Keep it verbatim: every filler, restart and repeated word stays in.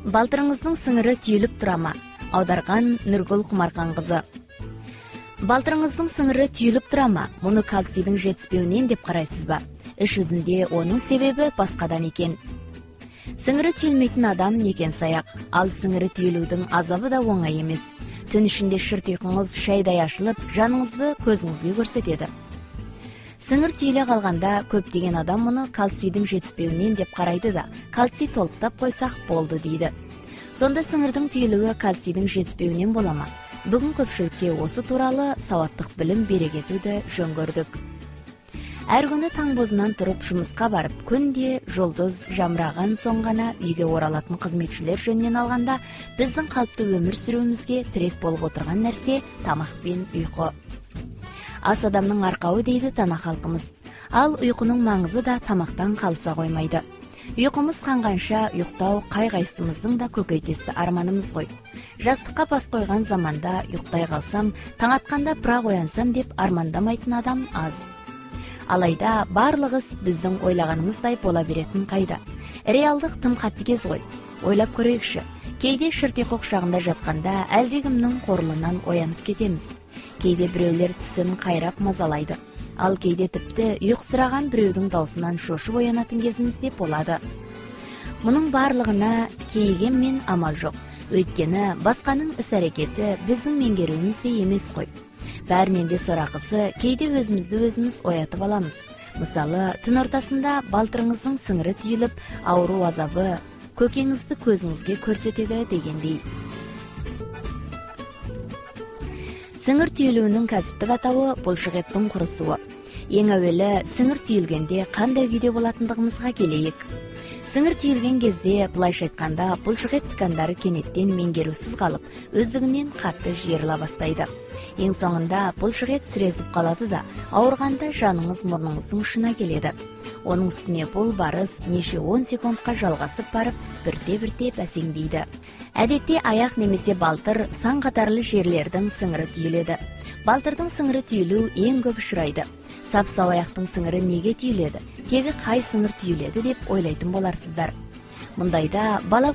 Балтырыңыздың сыңыры түйіліп турама? Аударған Нұргүл Құмархан кызы. Балтырыңыздың сыңыры түйіліп турама? Муну кальцийдин жетиспеуінен деп карайсыз ба? Іш жүзінде оның себебі басқадан екен. Сыңыры түйілмейтін адам некен саяқ. Ал сыңыры түйілудің азабы да оңай емес. Түн ішінде шырт ұйқыңыз шайдай ашылып, жаныңызды көзіңізге көрсетеді. Сыңыр түйіле қалғанда көптеген адам мұны кальцийдің жетіспеуінен деп қарайды да, кальций толықтап қойсақ болды дейді. Сонда сыңырдың түйілуі кальцийдің жетіспеуінен бола ма? Бүгін көпшілікке осы туралы сауаттық білім бере кетуді жөн көрдік. Әр күні таң бозынан тұрып жұмысқа барып, күнде жұлдыз жамыраған соң ғана үйге оралатын қызметшілер жөнінен алғанда, біздің қалыпты өмір сүруімізге тірек болып отырған нәрсе тамақ пен ұйқы. Ас адамның арқауы дейді тана халқымыз. Ал ұйқының маңызы да тамақтан қалса қоймайды. Ұйқымыз қанғанша ұйықтау қай-қайсымыздың да көкейтесті арманымыз ғой. Жастыққа бас қойған заманда ұйықтай қалсам, таң атқанда бірақ оянсам деп армандамайтын адам аз. Алайда барлығы біздің ойлағанымыздай бола беретін қайда. Реалдық тым қатыгез ғой. Ойлап көрейікші. Кейде шырт ұйқы құшағында жатқанда әлдекімнің қорлынан оянып кетеміз. Кейде біреулер тісін қайрап мазалайды. Ал кейде тіпті ұйқысыраған біреудің даусынан шошып оянатын кезіміз де болады. Мұның барлығына кейіген мен амал жоқ. Өйткені басқаның іс-әрекеті біздің меңгеруімізде емес қой. Бәрінен де сорақысы, кейде өзімізді өзіміз оятып аламыз. Мысалы, түн ортасында балтырыңыздың сыңыры түйіліп, ауру азабы көкеңізді көзіңізге көрсетеді дегендей. Сыңыр түйілуінің кәсіптік атауы бұлшықеттің құрысуы. Ең әуелі сыңыр түйілгенде қандай күйде болатындығымызға келейік. Сыңыр түйілген кезде, былайша айтқанда, бұлшықет ткандары кенеттен меңгерусіз қалып, өздігінен қатты жиырыла бастайды. Ең соңында бұлшықет сірезіп қалады да, ауырғанда жаныңыз мұрныңыздың ұшына келеді. Оның үстіне бұл барыс неше он секундқа жалғасып барып, бірте-бірте бәсеңдейді. Әдетте аяқ немесе балтыр сан қатарлы жерлердің сыңыры түйіледі. Балтырдың сыңыры түйілу ең көп ұшырайды. Сап-сау аяқтың сыңыры неге түйіледі? Тегі қай сыңыр түйіледі деп ойлайтын боларсыздар. Мұндайда бала